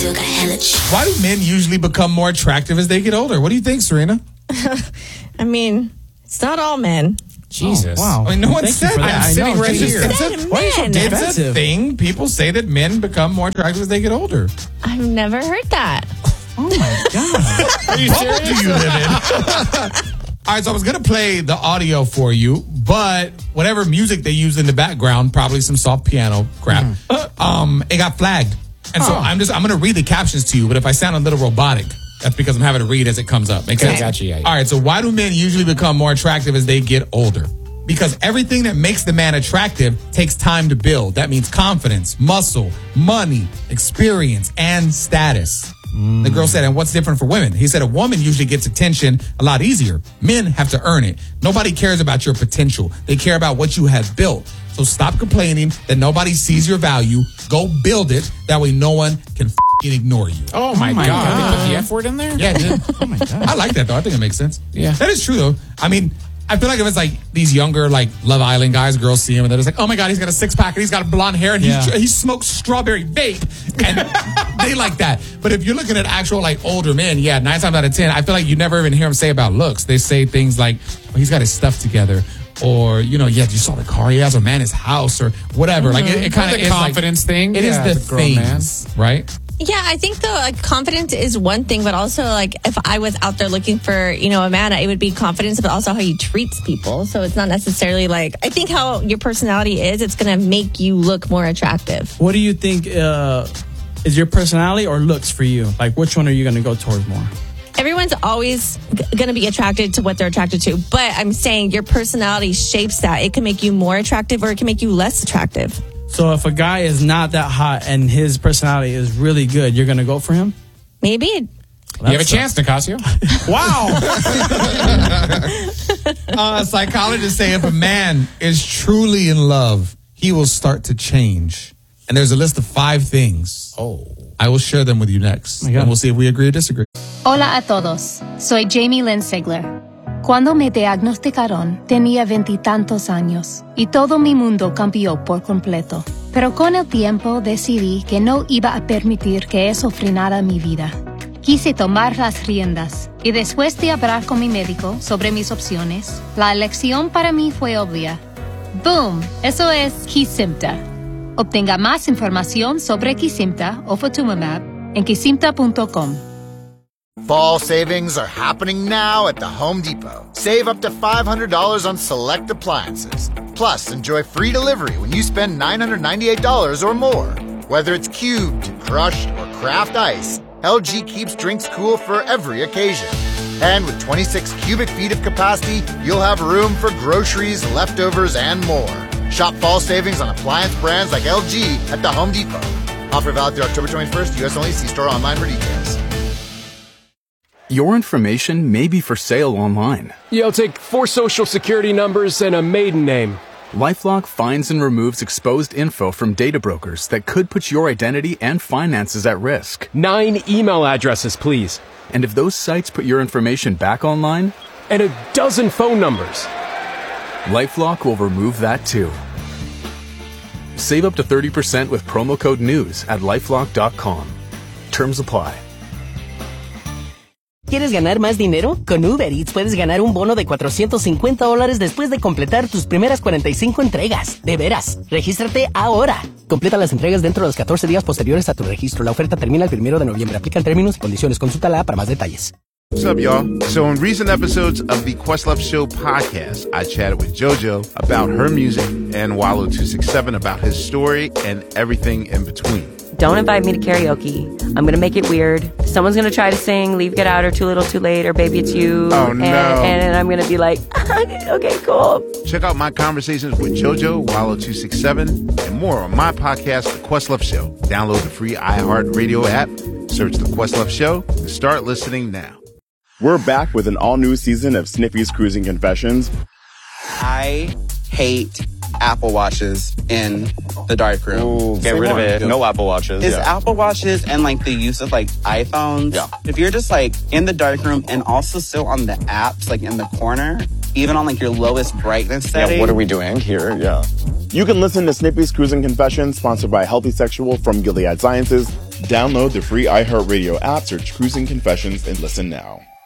still got hella cheese. Why do men usually become more attractive as they get older? What do you think, Serena? I mean, it's not all men. Jesus. Oh, wow. I mean, no one said that. I'm sitting right here. It's It's a thing. People say that men become more attractive as they get older. I've never heard that. Oh, my God. Are you serious? What do you live in? All right, so I was going to play the audio for you, but whatever music they use in the background, probably some soft piano crap, it got flagged. And so I'm going to read the captions to you, but if I sound a little robotic, that's because I'm having to read as it comes up. Make sense? Gotcha, yeah. All right, so why do men usually become more attractive as they get older? Because everything that makes the man attractive takes time to build. That means confidence, muscle, money, experience, and status. The girl said, and what's different for women? He said, a woman usually gets attention a lot easier. Men have to earn it. Nobody cares about your potential. They care about what you have built. So stop complaining that nobody sees your value. Go build it. That way no one can ignore you. Oh, my God. They put the F word in there? Yeah, dude. Oh, my God. I like that, though. I think it makes sense. Yeah. That is true, though. I mean, I feel like if it's like these younger, like Love Island guys, girls see him and they're just like, oh my God, he's got a six pack and he's got blonde hair and he smokes strawberry vape. And they like that. But if you're looking at actual like older men, 9 times out of 10, I feel like you never even hear them say about looks. They say things like, oh, he's got his stuff together. Or, you saw the car he has, or man, his house, or whatever. Like it kind of the is confidence thing. It is the grown things, right? Yeah, I think though, like confidence is one thing, but also like if I was out there looking for, a man, it would be confidence, but also how he treats people. So it's not necessarily like, I think how your personality is, it's going to make you look more attractive. What do you think is your personality or looks for you? Like, which one are you going to go towards more? Everyone's always going to be attracted to what they're attracted to, but I'm saying your personality shapes that. It can make you more attractive or it can make you less attractive. So if a guy is not that hot and his personality is really good, you're going to go for him? Maybe. You have a chance, Nicasio. Wow. Psychologists say if a man is truly in love, he will start to change. And there's a list of 5 things. I will share them with you next. And we'll see if we agree or disagree. Hola a todos. Soy Jamie Lynn Sigler. Cuando me diagnosticaron, tenía 20 y tantos años y todo mi mundo cambió por completo. Pero con el tiempo decidí que no iba a permitir que eso frenara mi vida. Quise tomar las riendas y después de hablar con mi médico sobre mis opciones, la elección para mí fue obvia. ¡Boom! Eso es Kesimpta. Obtenga más información sobre Kesimpta o Ofatumumab en kesimpta.com. Fall savings are happening now at the Home Depot. Save up to $500 on select appliances. Plus, enjoy free delivery when you spend $998 or more. Whether it's cubed, crushed, or craft ice, LG keeps drinks cool for every occasion. And with 26 cubic feet of capacity, you'll have room for groceries, leftovers, and more. Shop fall savings on appliance brands like LG at the Home Depot. Offer valid through October 21st, U.S. only. See store online for details. Your information may be for sale online. Yeah, I'll take 4 social security numbers and a maiden name. LifeLock finds and removes exposed info from data brokers that could put your identity and finances at risk. 9 email addresses, please. And if those sites put your information back online? And a dozen phone numbers. LifeLock will remove that too. Save up to 30% with promo code NEWS at LifeLock.com. Terms apply. ¿Quieres ganar más dinero? Con Uber Eats puedes ganar un bono de $450 después de completar tus primeras 45 entregas. De veras, regístrate ahora. Completa las entregas dentro de los 14 días posteriores a tu registro. La oferta termina el 1 de noviembre. Aplican términos y condiciones. Consulta la para más detalles. What's up, y'all? So in recent episodes of the Questlove Show podcast, I chatted with JoJo about her music and Wallow267 about his story and everything in between. Don't invite me to karaoke. I'm going to make it weird. Someone's going to try to sing Leave, Get Out, or Too Little, Too Late, or Baby It's You. Oh, no. And I'm going to be like, okay, cool. Check out my conversations with JoJo, Wallow267, and more on my podcast, The Questlove Show. Download the free iHeartRadio app, search The Questlove Show, and start listening now. We're back with an all-new season of Snippy's Cruising Confessions. I hate Apple Watches in the darkroom. Ooh, get rid of it. No Apple Watches. Is Apple Watches and like the use of like iPhones. Yeah. If you're just like in the darkroom and also still on the apps, like in the corner, even on like your lowest brightness setting. Yeah, what are we doing here? Yeah. You can listen to Snippy's Cruising Confessions, sponsored by Healthy Sexual from Gilead Sciences, Download the free iHeartRadio app, search Cruising Confessions, and listen now.